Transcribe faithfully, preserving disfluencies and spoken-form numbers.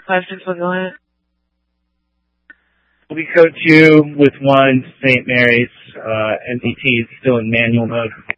Five, six, one, go ahead. We'll be code two with one, Saint Mary's, uh, N D T is still in manual mode.